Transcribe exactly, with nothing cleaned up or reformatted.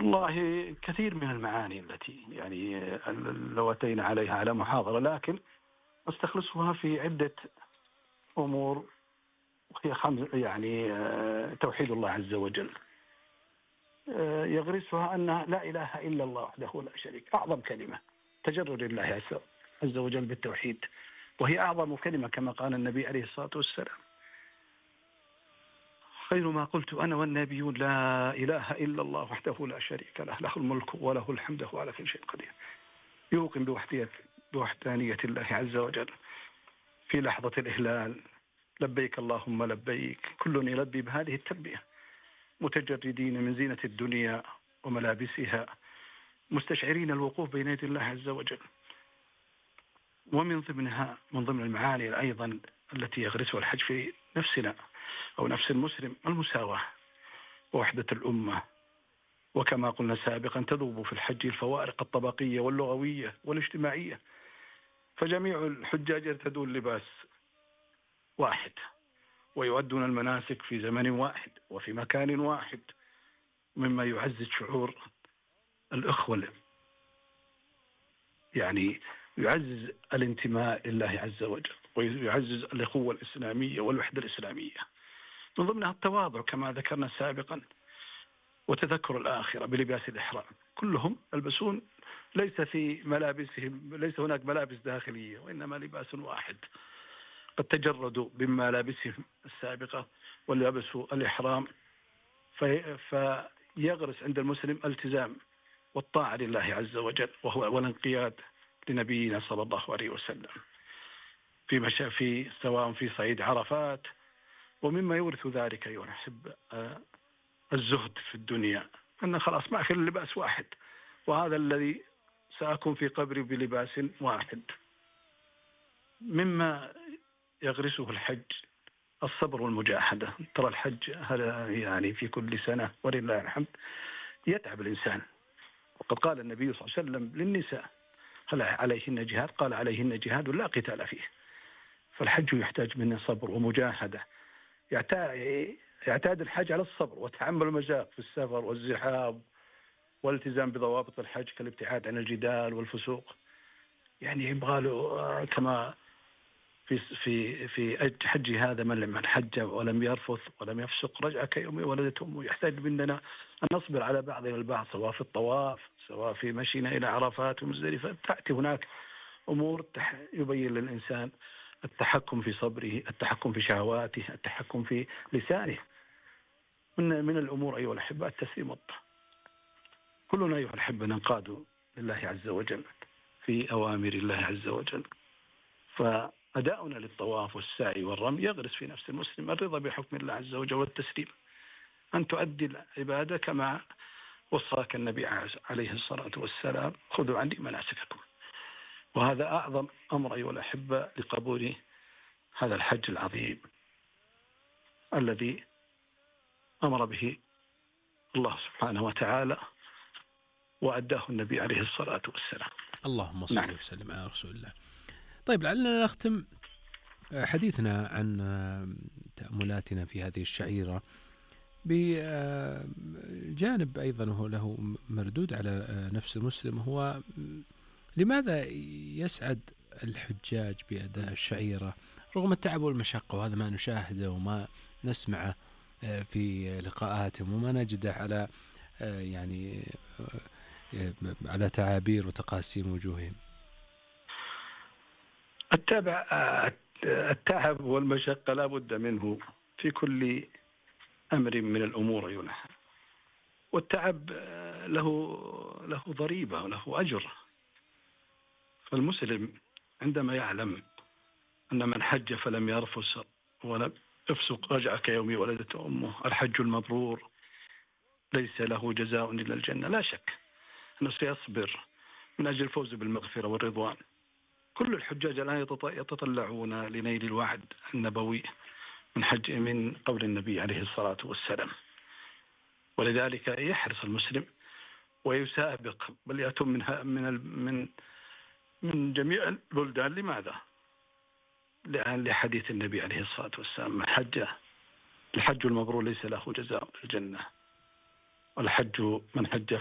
والله كثير من المعاني التي يعني لو أتينا عليها على محاضرة، لكن أستخلصها في عدة أمور، وهي خمس يعني آه، توحيد الله عز وجل. آه، يغرسها أن لا إله إلا الله وحده لا شريك، أعظم كلمة تجرد الله عز عز وجل بالتوحيد، وهي أعظم كلمة كما قال النبي عليه الصلاة والسلام: خير ما قلت أنا والنبيون لا إله إلا الله وحده لا شريك له، له الملك وله الحمد وهو على كل شيء قدير. يوقن بوحدية بوحدانية الله عز وجل في لحظة الإهلال: لبيك اللهم لبيك، كل يلبي بهذه التلبية، متجردين من زينة الدنيا وملابسها، مستشعرين الوقوف بين يدي الله عز وجل. ومن ضمنها من ضمن المعاني أيضا التي يغرسها الحج في نفسنا أو نفس المسلم: المساواة ووحدة الأمة. وكما قلنا سابقا تذوب في الحج الفوارق الطبقية واللغوية والاجتماعية، فجميع الحجاج يرتدون لباس واحد، ويؤدون المناسك في زمن واحد وفي مكان واحد، مما يعزز شعور الأخوة، يعني يعزز الانتماء لله عز وجل، ويعزز الأخوة الإسلامية والوحدة الإسلامية. من ضمنها التواضع كما ذكرنا سابقا، وتذكر الآخرة بلباس الإحرام. كلهم يلبسون ليس في ملابسهم ليس هناك ملابس داخلية، وإنما لباس واحد، قد تجردوا بملابسهم السابقة ولبسوا الإحرام. في فيغرس عند المسلم التزام والطاعة لله عز وجل، وهو والانقياد لنبينا صلى الله عليه وسلم في مشا في سواء في صعيد عرفات. ومما يورث ذلك أيها الأحبة الزهد في الدنيا، أن خلاص ما في اللباس واحد، وهذا الذي سأكون في قبري بلباس واحد. مما يغرسه الحج الصبر والمجاهدة. ترى الحج هذا يعني في كل سنة ولله الحمد يتعب الإنسان، وقد قال النبي صلى الله عليه وسلم للنساء: هل عليهن جهاد؟ قال: عليهن جهاد لا قتال فيه. فالحج يحتاج منا صبر ومجاهدة. يعتاد الحج على الصبر وتحمل المشاق في السفر والزحام، والالتزام بضوابط الحج كالابتعاد عن الجدال والفسوق. يعني يبغى له كما في في في حج هذا: من من حج ولم يرفث ولم يفسق رجع كيوم ولدته أمه. يحتاج مننا أن نصبر على بعضنا البعض، سواء في الطواف سواء في مشينا إلى عرفات ومزدلفة. تأتي هناك أمور يبين للإنسان التحكم في صبره، التحكم في شهواته، التحكم في لسانه. من من الأمور أيها الأحبة التسليم والطاعة. كلنا أيها الأحبة ننقاد لله عز وجل في أوامر الله عز وجل، فأداؤنا للطواف والسعي والرمي يغرس في نفس المسلم الرضا بحكم الله عز وجل والتسليم، أن تؤدي العبادة كما وصاك النبي عليه الصلاة والسلام: خذوا عني مناسككم. وهذا أعظم أمر أيها الأحبة لقبول هذا الحج العظيم الذي أمر به الله سبحانه وتعالى وأداه النبي عليه الصلاة والسلام. اللهم صل نعم. وسلم على رسول الله. طيب، لعلنا نختم حديثنا عن تأملاتنا في هذه الشعيرة بجانب أيضا هو له مردود على نفس المسلم، هو لماذا يسعد الحجاج بأداء الشعيرة رغم التعب والمشقة؟ وهذا ما نشاهده وما نسمعه في لقاءاتهم، وما نجده على يعني على تعابير وتقاسيم وجوههم. التابع التعب والمشقة لا بد منه في كل أمر من الأمور أيها، والتعب له له ضريبة وله أجر. فالمسلم عندما يعلم أن من حج فلم يرفث ولم يفسق رجع كيوم ولدته أمه، الحج المبرور ليس له جزاء إلا الجنة، لا شك أنه سيصبر من أجل الفوز بالمغفرة والرضوان. كل الحجاج الآن يتطلعون لنيل الوعد النبوي من حج من قول النبي عليه الصلاة والسلام، ولذلك يحرص المسلم ويسابق، بل يأتون من من من من جميع البلدان. لماذا؟ لأن لحديث النبي عليه الصلاة والسلام: من حج الحج المبرور ليس له جزاء الجنة، والحج من حج